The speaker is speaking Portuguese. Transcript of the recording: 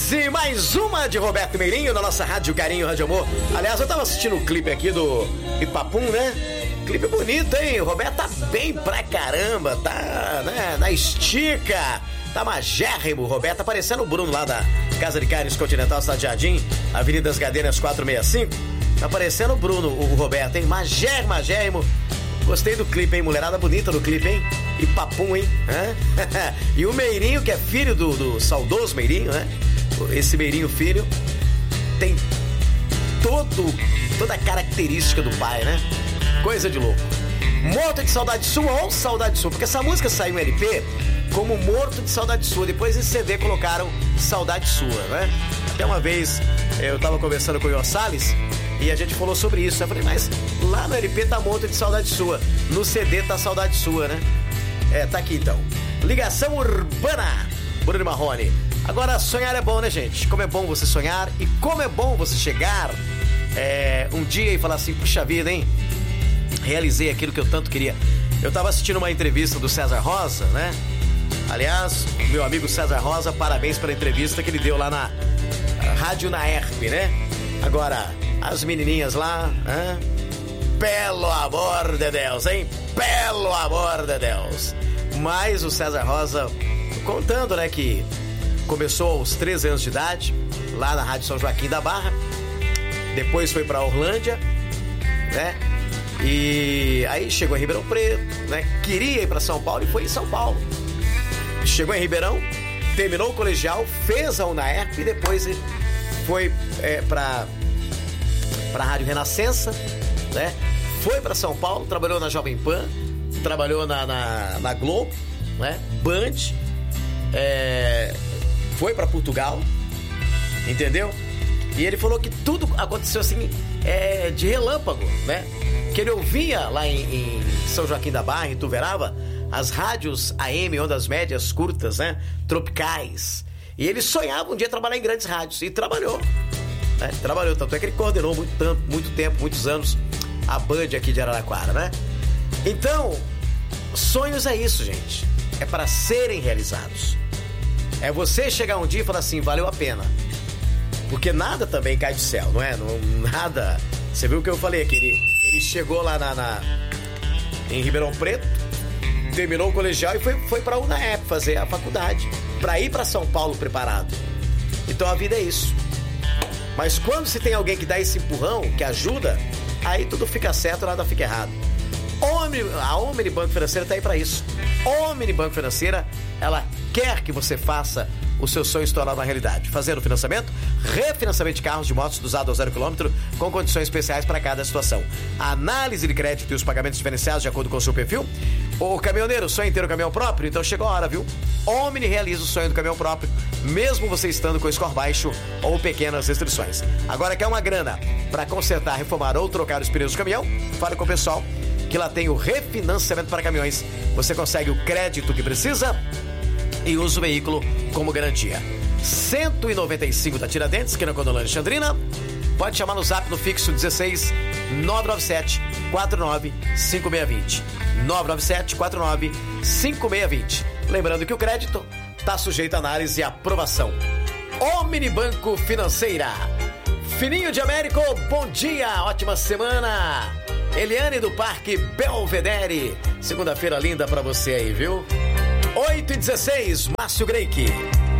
E mais uma de Roberto Meirinho na nossa Rádio Carinho, Rádio Amor. Aliás, eu tava assistindo o clipe aqui do Ipapum, né? Clipe bonito, hein? O Roberto tá bem pra caramba, tá, né? Na estica, tá magérrimo. O Roberto tá parecendo o Bruno lá da Casa de Carnes Continental, Cidade Jardim, Avenida das Gadeiras 465. Tá parecendo o Bruno, o Roberto, hein? Magérrimo. Gostei do clipe, hein? Mulherada bonita do clipe, hein? Ipapum, hein? E o Meirinho, que é filho do saudoso Meirinho, né? Esse Meirinho filho tem toda a característica do pai, né? Coisa de louco. Morto de Saudade Sua ou Saudade Sua, porque essa música saiu em LP como Morto de Saudade Sua, depois em CD colocaram Saudade Sua, né? Até uma vez eu tava conversando com o Ior Salles e a gente falou sobre isso. Eu falei, mas lá no LP tá Morto de Saudade Sua, no CD tá Saudade Sua, né? Tá aqui então. Ligação Urbana, Bruno Marrone. Agora, sonhar é bom, né, gente? Como é bom você sonhar e como é bom você chegar um dia e falar assim, puxa vida, hein? Realizei aquilo que eu tanto queria. Eu tava assistindo uma entrevista do César Rosa, né? Aliás, meu amigo César Rosa, parabéns pela entrevista que ele deu lá na Rádio Naerp, né? Agora, as menininhas lá, pelo amor de Deus, hein? Pelo amor de Deus. Mas o César Rosa contando, né, que começou aos 13 anos de idade, lá na Rádio São Joaquim da Barra. Depois foi pra Orlândia, né? E aí chegou em Ribeirão Preto, né? Queria ir pra São Paulo e foi em São Paulo. Chegou em Ribeirão, terminou o colegial, fez a UNAERP e depois foi pra Rádio Renascença, né? Foi pra São Paulo, trabalhou na Jovem Pan, trabalhou na Globo, né? Band, foi pra Portugal, entendeu? E ele falou que tudo aconteceu assim, de relâmpago, né? Que ele ouvia lá em São Joaquim da Barra, em Ituverava, as rádios AM, ondas médias, curtas, né? Tropicais. E ele sonhava um dia trabalhar em grandes rádios. E trabalhou. Né? Trabalhou, tanto é que ele coordenou muito tempo, muitos anos, a Band aqui de Araraquara, né? Então, sonhos é isso, gente. É para serem realizados. É você chegar um dia e falar assim, valeu a pena. Porque nada também cai do céu, não é? Nada. Você viu o que eu falei aqui? Ele chegou lá em Ribeirão Preto, terminou o colegial e foi pra UNAEP fazer a faculdade, pra ir pra São Paulo preparado. Então a vida é isso. Mas quando se tem alguém que dá esse empurrão, que ajuda, aí tudo fica certo, nada fica errado. A Omni Banco Financeira tá aí pra isso. Omni Banco Financeira, ela quer que você faça o seu sonho se tornar uma realidade. Fazendo financiamento, refinanciamento de carros, de motos do usado ao 0 km, com condições especiais para cada situação. Análise de crédito e os pagamentos diferenciados de acordo com o seu perfil. O caminhoneiro, sonha em ter um caminhão próprio? Então chegou a hora, viu? Omni realiza o sonho do caminhão próprio, mesmo você estando com score baixo ou pequenas restrições. Agora quer uma grana para consertar, reformar ou trocar os pneus do caminhão? Fale com o pessoal que lá tem o refinanciamento para caminhões. Você consegue o crédito que precisa e usa o veículo como garantia. 195 da Tiradentes, aqui na Condolândia Alexandrina. Pode chamar no zap no fixo 16 997 49 5620. 997 49 5620. Lembrando que o crédito está sujeito a análise e aprovação. Omni Banco Financeira. Fininho de Américo, bom dia, ótima semana. Eliane do Parque Belvedere. Segunda-feira linda pra você aí, viu? 8h16, Márcio Greik.